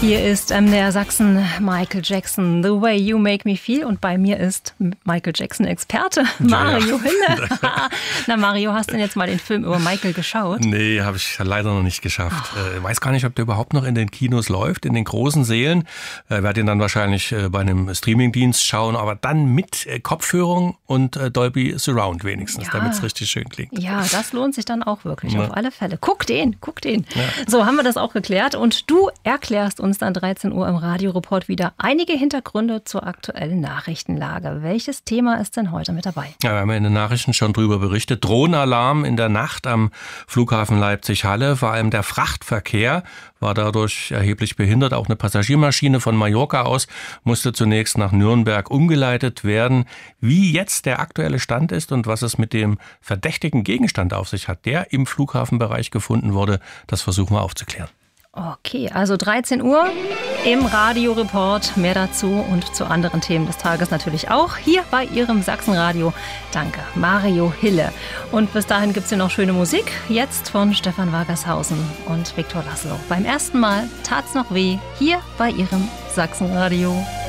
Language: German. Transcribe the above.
Hier ist MDR Sachsen Michael Jackson, The Way You Make Me Feel. Und bei mir ist Michael Jackson-Experte Mario Hille. Na Mario, hast du denn jetzt mal den Film über Michael geschaut? Nee, habe ich leider noch nicht geschafft. Weiß gar nicht, ob der überhaupt noch in den Kinos läuft, in den großen Sälen. Werde ihn dann wahrscheinlich bei einem Streamingdienst schauen, aber dann mit Kopfhörung und Dolby Surround wenigstens, damit es richtig schön klingt. Ja, das lohnt sich dann auch wirklich, auf alle Fälle. Guck den. Ja. So, haben wir das auch geklärt. Und du erklärst uns dann 13 Uhr im Radioreport wieder einige Hintergründe zur aktuellen Nachrichtenlage. Welches Thema ist denn heute mit dabei? Ja, wir haben ja in den Nachrichten schon drüber berichtet. Drohnenalarm in der Nacht am Flughafen Leipzig-Halle. Vor allem der Frachtverkehr war dadurch erheblich behindert. Auch eine Passagiermaschine von Mallorca aus musste zunächst nach Nürnberg umgeleitet werden. Wie jetzt der aktuelle Stand ist und was es mit dem verdächtigen Gegenstand auf sich hat, der im Flughafenbereich gefunden wurde, das versuchen wir aufzuklären. Okay, also 13 Uhr im Radioreport. Mehr dazu und zu anderen Themen des Tages natürlich auch hier bei Ihrem Sachsenradio. Danke, Mario Hille. Und bis dahin gibt es hier noch schöne Musik. Jetzt von Stefan Wagershausen und Viktor Laszlo. Beim ersten Mal tat's noch weh hier bei Ihrem Sachsenradio.